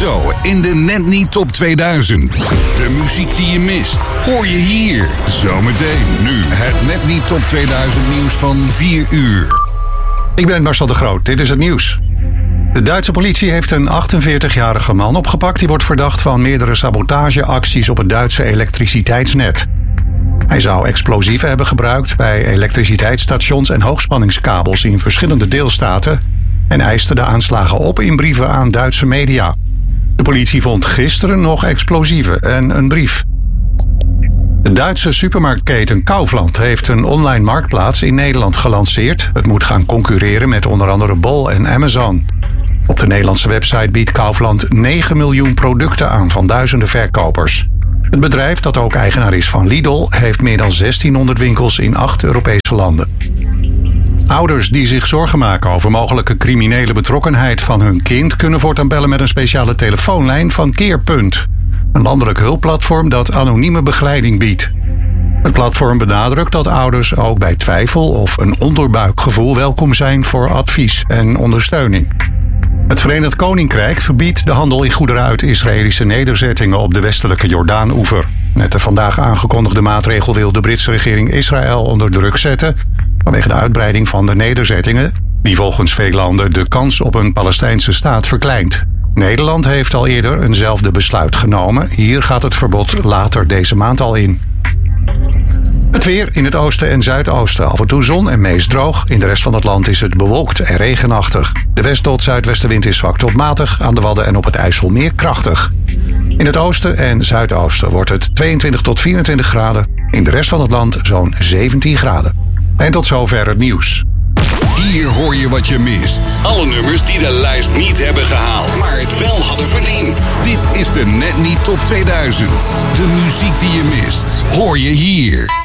Zo in de Net Niet Top 2000. De muziek die je mist, hoor je hier. Zometeen nu het Net Niet Top 2000 nieuws van 4 uur. Ik ben Marcel de Groot, dit is het nieuws. De Duitse politie heeft een 48-jarige man opgepakt. Die wordt verdacht van meerdere sabotageacties op het Duitse elektriciteitsnet. Hij zou explosieven hebben gebruikt bij elektriciteitsstations en hoogspanningskabels in verschillende deelstaten en eiste de aanslagen op in brieven aan Duitse media. De politie vond gisteren nog explosieven en een brief. De Duitse supermarktketen Kaufland heeft een online marktplaats in Nederland gelanceerd. Het moet gaan concurreren met onder andere Bol en Amazon. Op de Nederlandse website biedt Kaufland 9 miljoen producten aan van duizenden verkopers. Het bedrijf, dat ook eigenaar is van Lidl, heeft meer dan 1600 winkels in 8 Europese landen. Ouders die zich zorgen maken over mogelijke criminele betrokkenheid van hun kind kunnen voortaan bellen met een speciale telefoonlijn van Keerpunt. Een landelijk hulpplatform dat anonieme begeleiding biedt. Het platform benadrukt dat ouders ook bij twijfel of een onderbuikgevoel welkom zijn voor advies en ondersteuning. Het Verenigd Koninkrijk verbiedt de handel in goederen uit Israëlische nederzettingen op de westelijke Jordaan-oever. Met de vandaag aangekondigde maatregel wil de Britse regering Israël onder druk zetten vanwege de uitbreiding van de nederzettingen, die volgens veel landen de kans op een Palestijnse staat verkleint. Nederland heeft al eerder eenzelfde besluit genomen. Hier gaat het verbod later deze maand al in. Het weer in het oosten en zuidoosten. Af en toe zon en meest droog. In de rest van het land is het bewolkt en regenachtig. De west- tot zuidwestenwind is zwak tot matig. Aan de Wadden en op het IJsselmeer krachtig. In het oosten en zuidoosten wordt het 22 tot 24 graden. In de rest van het land zo'n 17 graden. En tot zover het nieuws. Hier hoor je wat je mist. Alle nummers die de lijst niet hebben gehaald, maar het wel hadden verdiend. Dit is de Net Niet Top 2000. De muziek die je mist, hoor je hier.